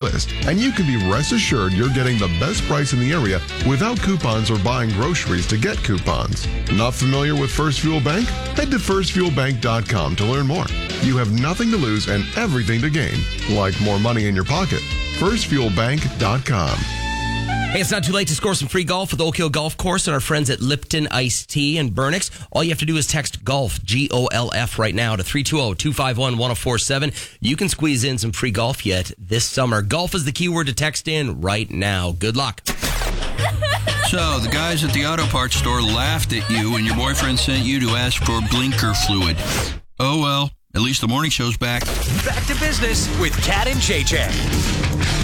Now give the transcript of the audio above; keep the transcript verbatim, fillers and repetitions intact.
list, and you can be rest assured you're getting the best price in the area without coupons or buying groceries to get coupons. Not familiar with First Fuel Bank? Head to first fuel bank dot com to learn more. You have nothing to lose and everything to gain, like more money in your pocket. first fuel bank dot com. Hey, it's not too late to score some free golf with Oak Hill Golf Course and our friends at Lipton Iced Tea and Burnix. All you have to do is text GOLF, G O L F, right now to three two zero, two five one, one zero four seven. You can squeeze in some free golf yet this summer. Golf is the keyword to text in right now. Good luck. So, the guys at the auto parts store laughed at you and your boyfriend sent you to ask for blinker fluid. Oh well, at least the morning show's back. Back to business with Cat and J J.